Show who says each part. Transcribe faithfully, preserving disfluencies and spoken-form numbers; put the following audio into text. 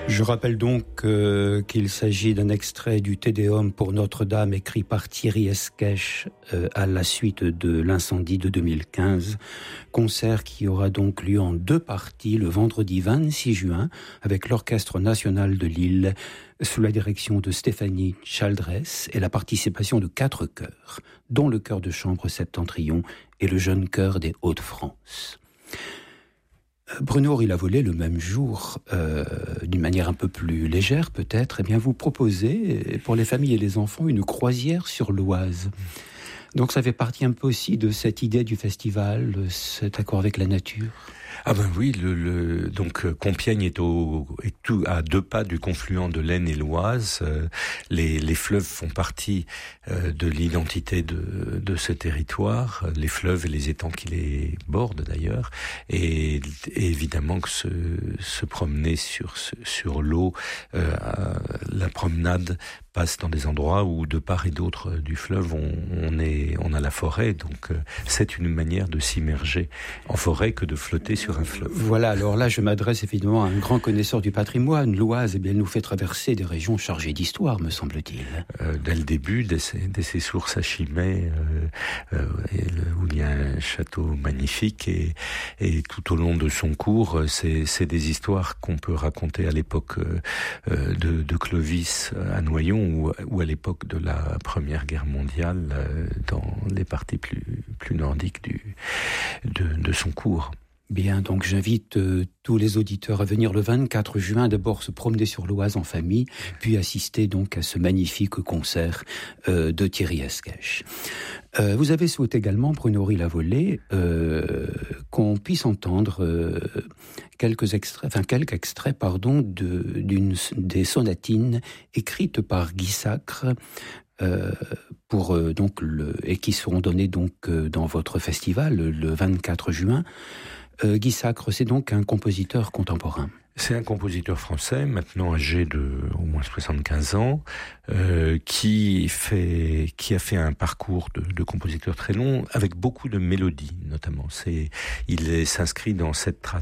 Speaker 1: Je rappelle donc euh, qu'il s'agit d'un extrait du Te Deum pour Notre-Dame écrit par Thierry Esquèche euh, à la suite de l'incendie de deux mille quinze. Concert qui aura donc lieu en deux parties le vendredi vingt-six juin avec l'Orchestre National de Lille sous la direction de Stéphanie Chaldress et la participation de quatre chœurs, dont le chœur de chambre Septentrion et le jeune chœur des Hauts-de-France. Bruno Ory-Lavolée, le même jour, euh, d'une manière un peu plus légère peut-être, eh bien vous proposez pour les familles et les enfants une croisière sur l'Oise. Donc ça fait partie un peu aussi de cette idée du festival, cet accord avec la nature.
Speaker 2: Ah ben oui, le, le donc Compiègne est au est tout à deux pas du confluent de l'Aisne et l'Oise. Euh, les les fleuves font partie euh, de l'identité de de ce territoire, les fleuves et les étangs qui les bordent d'ailleurs, et, et évidemment que se se promener sur sur l'eau, euh, la promenade passe dans des endroits où de part et d'autre du fleuve on, on est on a la forêt, donc euh, c'est une manière de s'immerger en forêt que de flotter sur un fleuve.
Speaker 1: Voilà, alors là je m'adresse évidemment à un grand connaisseur du patrimoine. L'Oise, eh bien, elle nous fait traverser des régions chargées d'histoire, me semble-t-il.
Speaker 2: Euh, dès le début, dès ses, dès ses sources à Chimay, euh, euh, et le, où il y a un château magnifique, et, et tout au long de son cours, c'est, c'est des histoires qu'on peut raconter à l'époque euh, de, de Clovis à Noyon, ou, ou à l'époque de la Première Guerre mondiale, euh, dans les parties plus, plus nordiques du, de, de son cours.
Speaker 1: Bien, donc j'invite euh, tous les auditeurs à venir le vingt-quatre juin, d'abord se promener sur l'Oise en famille, puis assister donc à ce magnifique concert euh, de Thierry Esquèche. Euh, vous avez souhaité également, Bruno Ory-Lavolée, euh, qu'on puisse entendre euh, quelques extraits, enfin quelques extraits, pardon, de, d'une des sonatines écrites par Guy Sacre. Euh, pour euh, donc le, et qui seront données donc euh, dans votre festival le, le vingt-quatre juin. Euh, Guy Sacre, c'est donc un compositeur contemporain.
Speaker 2: C'est un compositeur français, maintenant âgé de au moins soixante-quinze ans, euh, qui fait, qui a fait un parcours de, de compositeur très long, avec beaucoup de mélodies, notamment. C'est, il est, s'inscrit dans cette tradition